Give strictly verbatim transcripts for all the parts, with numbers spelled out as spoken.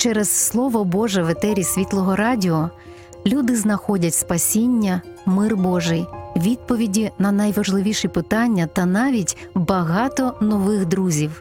Через Слово Боже в етері Світлого Радіо люди знаходять спасіння, мир Божий, відповіді на найважливіші питання та навіть багато нових друзів.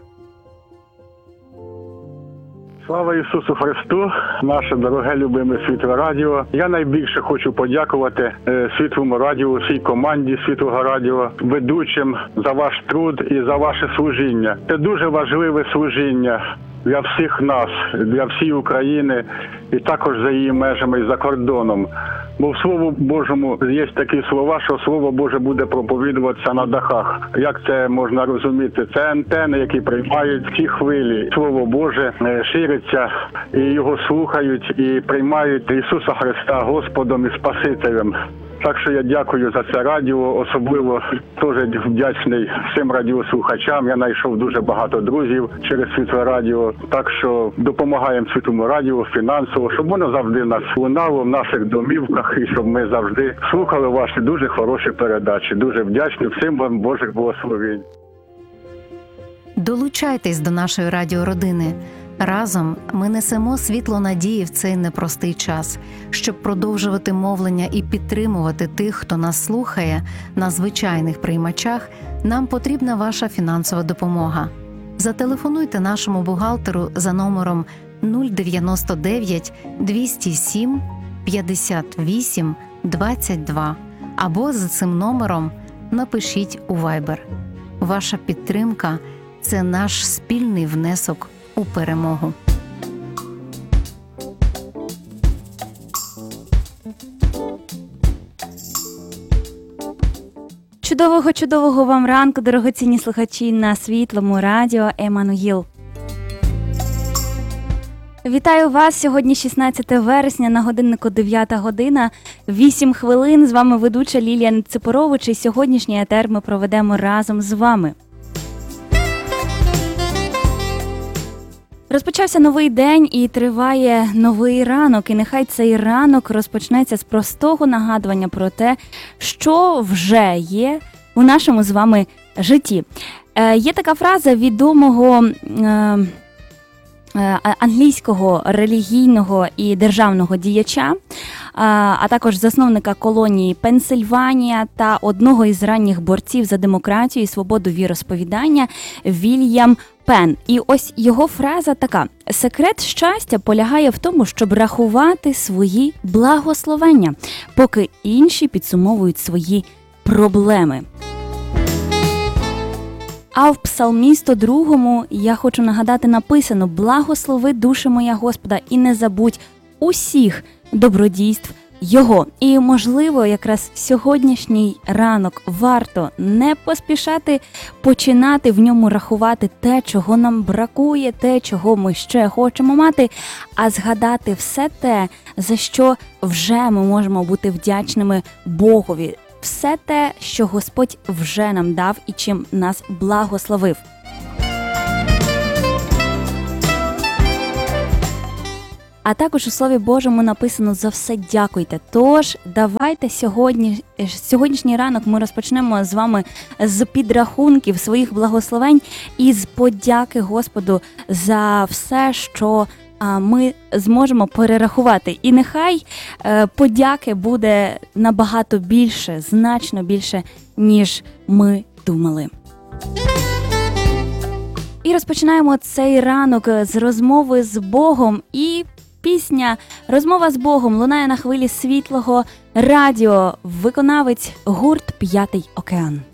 Слава Ісусу Христу, наше дороге, любиме Світле Радіо. Я найбільше хочу подякувати Світлому Радіо, всій команді Світлого Радіо, ведучим за ваш труд і за ваше служіння. Це дуже важливе служіння для всіх нас, для всієї України і також за її межами і за кордоном. Бо в Слові Божому є такі слова, що Слово Боже буде проповідуватися на дахах. Як це можна розуміти? Це антени, які приймають всі хвилі. Слово Боже шириться, і його слухають, і приймають Ісуса Христа Господом і Спасителем. Так що я дякую за це радіо, особливо теж вдячний всім радіослухачам. Я знайшов дуже багато друзів через Світле Радіо. Так що допомагаємо Світлому Радіо фінансово, щоб воно завжди нас лунало в наших домівках і щоб ми завжди слухали ваші дуже хороші передачі. Дуже вдячний всім вам Божих благословень. Долучайтесь до нашої радіородини. Разом ми несемо світло надії в цей непростий час. Щоб продовжувати мовлення і підтримувати тих, хто нас слухає на звичайних приймачах, нам потрібна ваша фінансова допомога. Зателефонуйте нашому бухгалтеру за номером нуль дев'яносто дев'ять двісті сім п'ятдесят вісім двадцять два або за цим номером напишіть у Viber. Ваша підтримка – це наш спільний внесок у перемогу. Чудового-чудового вам ранку, дорогоцінні слухачі на Світлому Радіо Еммануїл. Вітаю вас! Сьогодні шістнадцяте вересня, на годиннику дев'ята година, вісім хвилин. З вами ведуча Лілія Неципорович, і сьогоднішній етер ми проведемо разом з вами. Розпочався новий день і триває новий ранок, і нехай цей ранок розпочнеться з простого нагадування про те, що вже є у нашому з вами житті. Е, є така фраза відомого е, е, англійського релігійного і державного діяча, а також засновника колонії Пенсильванія та одного із ранніх борців за демократію і свободу віросповідання Вільям Пен. І ось його фраза така: «Секрет щастя полягає в тому, щоб рахувати свої благословення, поки інші підсумовують свої проблеми». А в Псалмі сто другому, я хочу нагадати, написано: «Благослови душа моя Господа і не забудь усіх добродійств Його». І, можливо, якраз сьогоднішній ранок варто не поспішати починати в ньому рахувати те, чого нам бракує, те, чого ми ще хочемо мати, а згадати все те, за що вже ми можемо бути вдячними Богові. Все те, що Господь вже нам дав і чим нас благословив. А також у Слові Божому написано: «За все дякуйте». Тож, давайте сьогодні, сьогоднішній ранок ми розпочнемо з вами з підрахунків своїх благословень і з подяки Господу за все, що ми зможемо перерахувати. І нехай подяки буде набагато більше, значно більше, ніж ми думали. І розпочинаємо цей ранок з розмови з Богом. І пісня «Розмова з Богом» лунає на хвилі Світлого Радіо. Виконавець гурт «П'ятий океан».